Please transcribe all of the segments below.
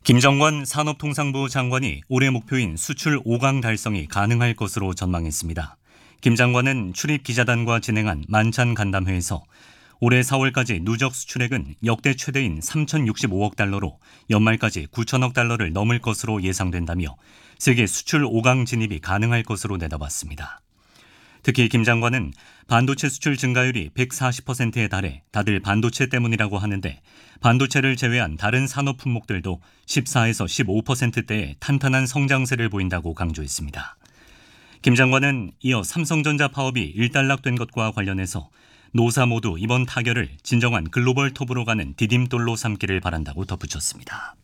김정관 산업통상부 장관이 올해 목표인 수출 5강 달성이 가능할 것으로 전망했습니다. 김 장관은 출입 기자단과 진행한 만찬 간담회에서 올해 4월까지 누적 수출액은 역대 최대인 3,065억 달러로 연말까지 9천억 달러를 넘을 것으로 예상된다며 세계 수출 5강 진입이 가능할 것으로 내다봤습니다. 특히 김 장관은 반도체 수출 증가율이 140%에 달해 다들 반도체 때문이라고 하는데 반도체를 제외한 다른 산업 품목들도 14에서 15%대의 탄탄한 성장세를 보인다고 강조했습니다. 김 장관은 이어 삼성전자 파업이 일단락된 것과 관련해서 노사 모두 이번 타결을 진정한 글로벌 톱으로 가는 디딤돌로 삼기를 바란다고 덧붙였습니다.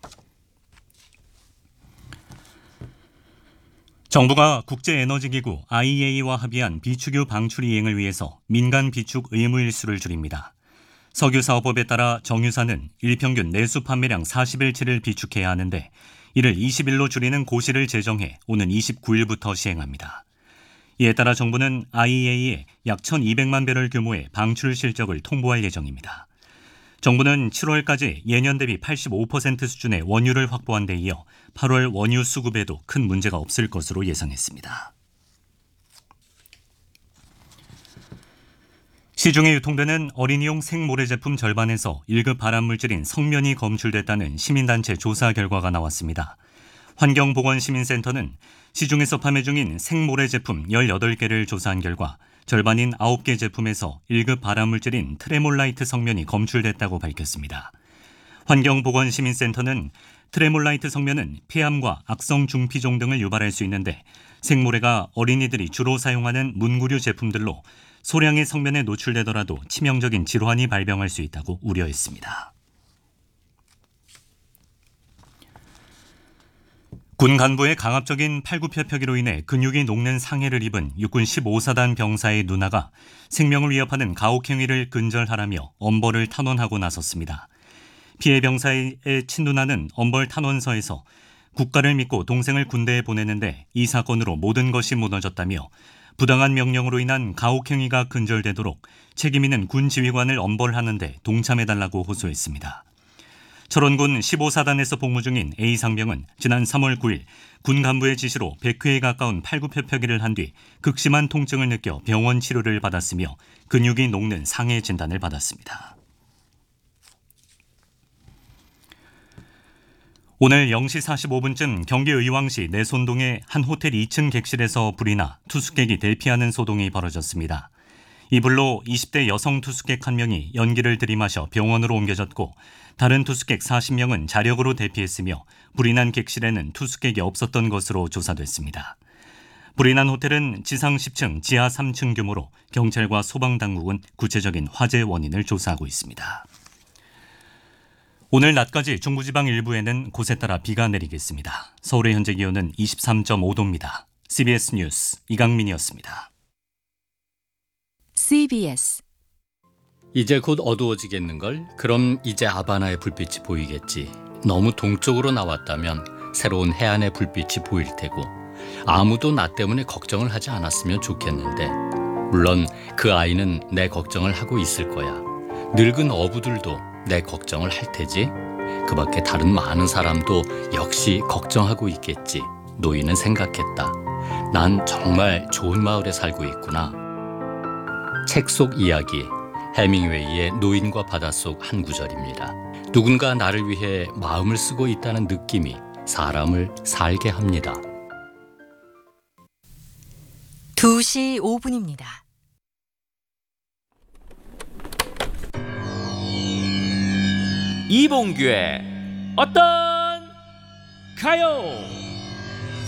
정부가 국제에너지기구 IEA와 합의한 비축유 방출 이행을 위해서 민간 비축 의무 일수를 줄입니다. 석유사업법에 따라 정유사는 일평균 내수 판매량 40일치를 비축해야 하는데 이를 20일로 줄이는 고시를 제정해 오는 29일부터 시행합니다. 이에 따라 정부는 IEA에 약 1,200만 배럴 규모의 방출 실적을 통보할 예정입니다. 정부는 7월까지 예년 대비 85% 수준의 원유를 확보한 데 이어 8월 원유 수급에도 큰 문제가 없을 것으로 예상했습니다. 시중에 유통되는 어린이용 생모래 제품 절반에서 1급 발암물질인 성면이 검출됐다는 시민단체 조사 결과가 나왔습니다. 환경보건시민센터는 시중에서 판매 중인 생모래 제품 18개를 조사한 결과 절반인 9개 제품에서 1급 발암물질인 트레몰라이트 성면이 검출됐다고 밝혔습니다. 환경보건시민센터는 트레몰라이트 성면은 폐암과 악성 중피종 등을 유발할 수 있는데 생모래가 어린이들이 주로 사용하는 문구류 제품들로 소량의 성면에 노출되더라도 치명적인 질환이 발병할 수 있다고 우려했습니다. 군 간부의 강압적인 팔굽혀펴기로 인해 근육이 녹는 상해를 입은 육군 15사단 병사의 누나가 생명을 위협하는 가혹행위를 근절하라며 엄벌을 탄원하고 나섰습니다. 피해 병사의 친누나는 엄벌 탄원서에서 국가를 믿고 동생을 군대에 보내는데 이 사건으로 모든 것이 무너졌다며 부당한 명령으로 인한 가혹행위가 근절되도록 책임 있는 군 지휘관을 엄벌하는 데 동참해달라고 호소했습니다. 철원군 15사단에서 복무 중인 A상병은 지난 3월 9일 군 간부의 지시로 100회에 가까운 팔굽혀펴기를 한 뒤 극심한 통증을 느껴 병원 치료를 받았으며 근육이 녹는 상해 진단을 받았습니다. 오늘 0시 45분쯤 경기 의왕시 내손동의 한 호텔 2층 객실에서 불이 나 투숙객이 대피하는 소동이 벌어졌습니다. 이 불로 20대 여성 투숙객 한 명이 연기를 들이마셔 병원으로 옮겨졌고 다른 투숙객 40명은 자력으로 대피했으며 불이 난 객실에는 투숙객이 없었던 것으로 조사됐습니다. 불이 난 호텔은 지상 10층, 지하 3층 규모로 경찰과 소방당국은 구체적인 화재 원인을 조사하고 있습니다. 오늘 낮까지 중부지방 일부에는 곳에 따라 비가 내리겠습니다. 서울의 현재 기온은 23.5도입니다. CBS 뉴스 이강민이었습니다. CBS 이제 곧 어두워지겠는걸? 그럼 이제 아바나의 불빛이 보이겠지. 너무 동쪽으로 나왔다면 새로운 해안의 불빛이 보일 테고 아무도 나 때문에 걱정을 하지 않았으면 좋겠는데 물론 그 아이는 내 걱정을 하고 있을 거야. 늙은 어부들도 내 걱정을 할 테지. 그 밖에 다른 많은 사람도 역시 걱정하고 있겠지. 노인은 생각했다. 난 정말 좋은 마을에 살고 있구나. 책 속 이야기, 해밍웨이의 노인과 바다 속 한 구절입니다. 누군가 나를 위해 마음을 쓰고 있다는 느낌이 사람을 살게 합니다. 2시 5분입니다. 이봉규의 어떤 가요?